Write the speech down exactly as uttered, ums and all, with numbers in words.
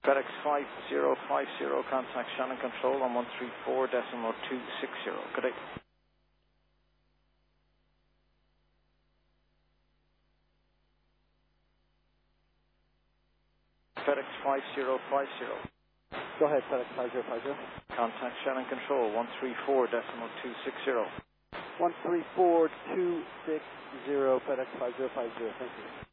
FedEx five zero five zero, contact Shannon Control on one three four decimal two six zero. Good day. FedEx five zero five zero. Go ahead, FedEx five zero five zero. Contact Shannon Control one three four decimal two six zero. one three four two six zero, FedEx five zero five zero, thank you.